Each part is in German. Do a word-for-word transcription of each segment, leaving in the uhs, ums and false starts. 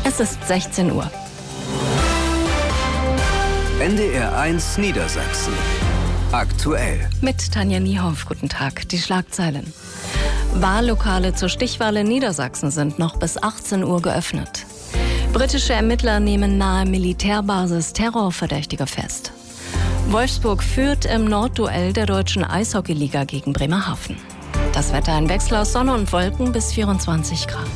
Es ist sechzehn Uhr. N D R eins Niedersachsen. Aktuell. Mit Tanja Niehoff. Guten Tag. Die Schlagzeilen. Wahllokale zur Stichwahl in Niedersachsen sind noch bis achtzehn Uhr geöffnet. Britische Ermittler nehmen nahe Militärbasis Terrorverdächtige fest. Wolfsburg führt im Nordduell der deutschen Eishockeyliga gegen Bremerhaven. Das Wetter: ein Wechsel aus Sonne und Wolken bis vierundzwanzig Grad.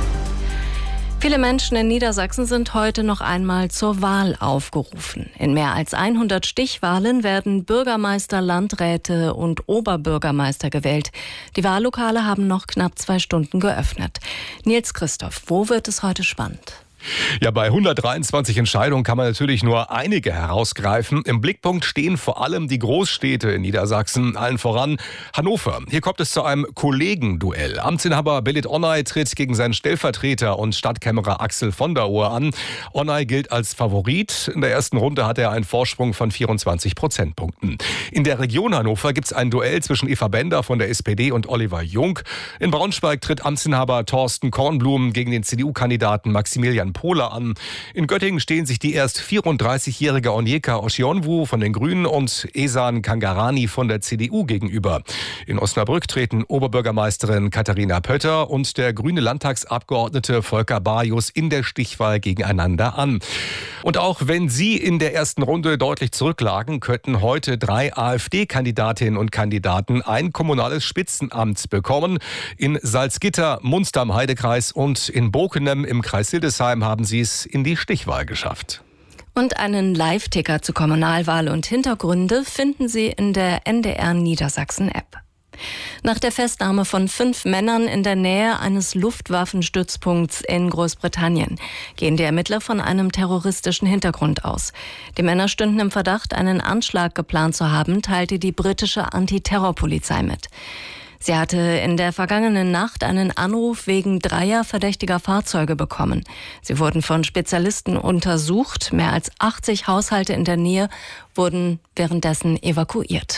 Viele Menschen in Niedersachsen sind heute noch einmal zur Wahl aufgerufen. In mehr als hundert Stichwahlen werden Bürgermeister, Landräte und Oberbürgermeister gewählt. Die Wahllokale haben noch knapp zwei Stunden geöffnet. Nils Christoph, wo wird es heute spannend? Ja, bei hundertdreiundzwanzig Entscheidungen kann man natürlich nur einige herausgreifen. Im Blickpunkt stehen vor allem die Großstädte in Niedersachsen, allen voran Hannover. Hier kommt es zu einem Kollegenduell. Amtsinhaber Belit Onay tritt gegen seinen Stellvertreter und Stadtkämmerer Axel von der Ohe an. Onay gilt als Favorit. In der ersten Runde hat er einen Vorsprung von vierundzwanzig Prozentpunkten. In der Region Hannover gibt es ein Duell zwischen Eva Bender von der S P D und Oliver Jung. In Braunschweig tritt Amtsinhaber Thorsten Kornblum gegen den C D U-Kandidaten Maximilian Pohle an. In Göttingen stehen sich die erst vierunddreißigjährige Onyeka Osionwu von den Grünen und Ehsan Kangarani von der C D U gegenüber. In Osnabrück treten Oberbürgermeisterin Katharina Pötter und der grüne Landtagsabgeordnete Volker Bajus in der Stichwahl gegeneinander an. Und auch wenn sie in der ersten Runde deutlich zurücklagen, könnten heute drei AfD-Kandidatinnen und Kandidaten ein kommunales Spitzenamt bekommen. In Salzgitter, Munster im Heidekreis und in Bokenem im Kreis Hildesheim haben sie es in die Stichwahl geschafft. Und einen Live-Ticker zur Kommunalwahl und Hintergründe finden Sie in der N D R Niedersachsen-App. Nach der Festnahme von fünf Männern in der Nähe eines Luftwaffenstützpunkts in Großbritannien gehen die Ermittler von einem terroristischen Hintergrund aus. Die Männer stünden im Verdacht, einen Anschlag geplant zu haben, teilte die britische Antiterrorpolizei mit. Sie hatte in der vergangenen Nacht einen Anruf wegen dreier verdächtiger Fahrzeuge bekommen. Sie wurden von Spezialisten untersucht. Mehr als achtzig Haushalte in der Nähe wurden währenddessen evakuiert.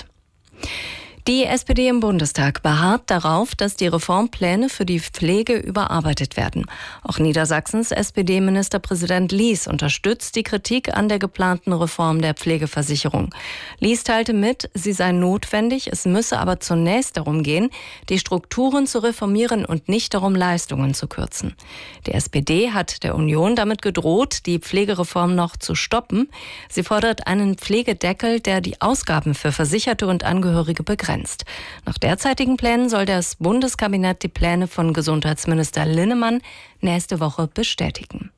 Die S P D im Bundestag beharrt darauf, dass die Reformpläne für die Pflege überarbeitet werden. Auch Niedersachsens S P D-Ministerpräsident Lies unterstützt die Kritik an der geplanten Reform der Pflegeversicherung. Lies teilte mit, sie sei notwendig, es müsse aber zunächst darum gehen, die Strukturen zu reformieren und nicht darum, Leistungen zu kürzen. Die S P D hat der Union damit gedroht, die Pflegereform noch zu stoppen. Sie fordert einen Pflegedeckel, der die Ausgaben für Versicherte und Angehörige begrenzt. Nach derzeitigen Plänen soll das Bundeskabinett die Pläne von Gesundheitsminister Linnemann nächste Woche bestätigen.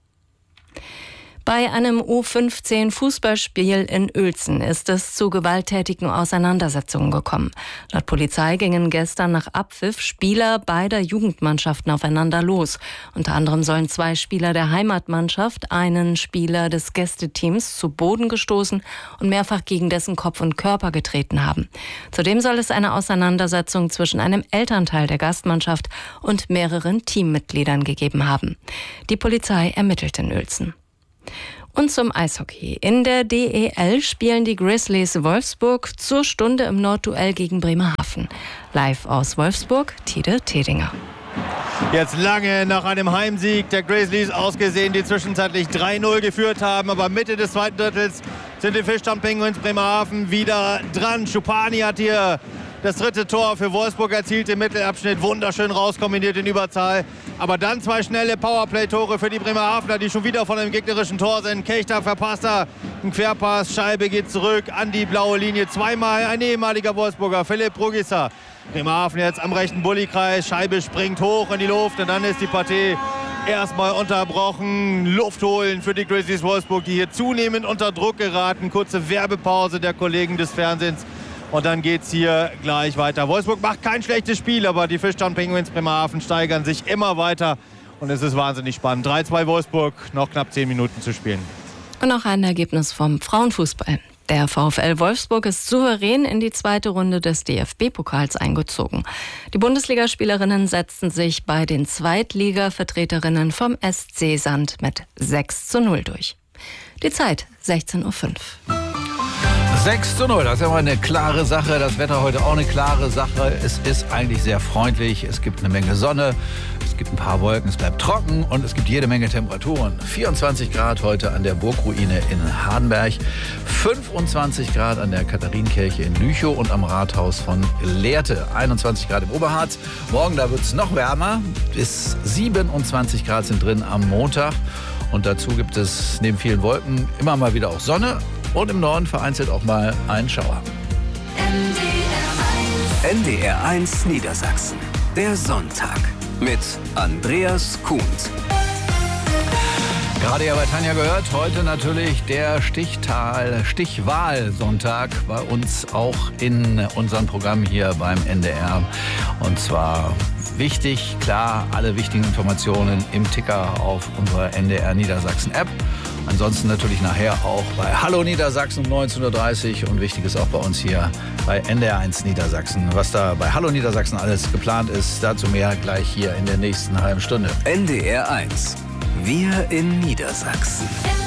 Bei einem U fünfzehn Fußballspiel in Uelzen ist es zu gewalttätigen Auseinandersetzungen gekommen. Laut Polizei gingen gestern nach Abpfiff Spieler beider Jugendmannschaften aufeinander los. Unter anderem sollen zwei Spieler der Heimatmannschaft einen Spieler des Gästeteams zu Boden gestoßen und mehrfach gegen dessen Kopf und Körper getreten haben. Zudem soll es eine Auseinandersetzung zwischen einem Elternteil der Gastmannschaft und mehreren Teammitgliedern gegeben haben. Die Polizei ermittelt in Uelzen. Und zum Eishockey. In der D E L spielen die Grizzlies Wolfsburg zur Stunde im Nordduell gegen Bremerhaven. Live aus Wolfsburg, Tide Tedinger. Jetzt lange nach einem Heimsieg der Grizzlies ausgesehen, die zwischenzeitlich drei null geführt haben. Aber Mitte des zweiten Drittels sind die Fischtown-Penguins Bremerhaven wieder dran. Schupani hat hier das dritte Tor für Wolfsburg erzielt im Mittelabschnitt. Wunderschön rauskombiniert in Überzahl. Aber dann zwei schnelle Powerplay-Tore für die Bremerhavener, die schon wieder von einem gegnerischen Tor sind. Kechter verpasst da einen Querpass. Scheibe geht zurück an die blaue Linie. Zweimal ein ehemaliger Wolfsburger, Philipp Brugissa. Bremerhaven jetzt am rechten Bullykreis. Scheibe springt hoch in die Luft und dann ist die Partie erstmal unterbrochen. Luft holen für die Grizzlies Wolfsburg, die hier zunehmend unter Druck geraten. Kurze Werbepause der Kollegen des Fernsehens. Und dann geht es hier gleich weiter. Wolfsburg macht kein schlechtes Spiel, aber die Fischtown Penguins Bremerhaven steigern sich immer weiter. Und es ist wahnsinnig spannend. drei zwei Wolfsburg, noch knapp zehn Minuten zu spielen. Und noch ein Ergebnis vom Frauenfußball. Der VfL Wolfsburg ist souverän in die zweite Runde des D F B-Pokals eingezogen. Die Bundesligaspielerinnen setzten sich bei den Zweitliga-Vertreterinnen vom S C Sand mit sechs zu null durch. Die Zeit sechzehn Uhr fünf. sechs zu null, das ist ja mal eine klare Sache. Das Wetter heute auch eine klare Sache. Es ist eigentlich sehr freundlich. Es gibt eine Menge Sonne. Es gibt ein paar Wolken, es bleibt trocken und es gibt jede Menge Temperaturen. vierundzwanzig Grad heute an der Burgruine in Hardenberg, fünfundzwanzig Grad an der Katharinenkirche in Lüchow und am Rathaus von Lehrte, einundzwanzig Grad im Oberharz. Morgen, da wird es noch wärmer, bis siebenundzwanzig Grad sind drin am Montag. Und dazu gibt es neben vielen Wolken immer mal wieder auch Sonne und im Norden vereinzelt auch mal einen Schauer. N D R eins Niedersachsen. Der Sonntag mit Andreas Kuhnt. Gerade ja bei Tanja gehört, heute natürlich der Stichtal, Stichwahlsonntag bei uns auch in unserem Programm hier beim N D R. Und zwar wichtig, klar, alle wichtigen Informationen im Ticker auf unserer N D R Niedersachsen App. Ansonsten natürlich nachher auch bei Hallo Niedersachsen um neunzehn Uhr dreißig und wichtig ist auch bei uns hier bei N D R eins Niedersachsen. Was da bei Hallo Niedersachsen alles geplant ist, dazu mehr gleich hier in der nächsten halben Stunde. N D R eins. Wir in Niedersachsen.